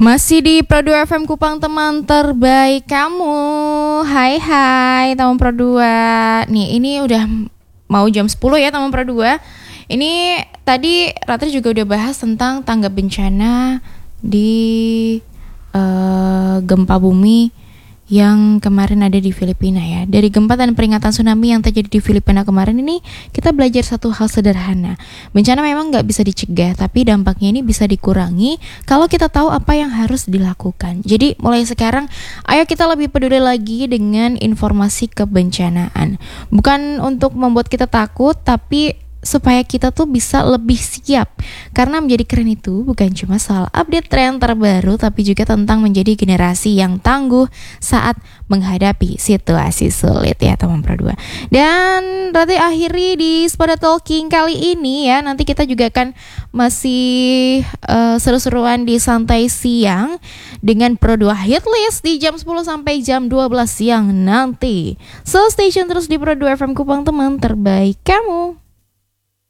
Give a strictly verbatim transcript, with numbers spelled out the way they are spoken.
Masih di Pro dua F M Kupang, teman terbaik kamu. Hai hai teman Pro dua. Nih ini udah mau jam sepuluh ya teman Pro dua. Ini tadi Ratri juga udah bahas tentang tanggap bencana di uh, gempa bumi yang kemarin ada di Filipina ya. Dari gempa dan peringatan tsunami yang terjadi di Filipina kemarin ini, kita belajar satu hal sederhana. Bencana memang nggak bisa dicegah, tapi dampaknya ini bisa dikurangi kalau kita tahu apa yang harus dilakukan. Jadi mulai sekarang, ayo kita lebih peduli lagi dengan informasi kebencanaan. Bukan untuk membuat kita takut, tapi supaya kita tuh bisa lebih siap. Karena menjadi keren itu bukan cuma soal update tren terbaru, tapi juga tentang menjadi generasi yang tangguh saat menghadapi situasi sulit ya teman Pro dua. Dan berarti akhiri di Spoda Talking kali ini ya. Nanti kita juga akan masih uh, seru-seruan di Santai Siang dengan Pro dua Hit List di jam sepuluh sampai jam dua belas siang nanti. So stay tune terus di Pro dua F M Kupang, teman terbaik kamu.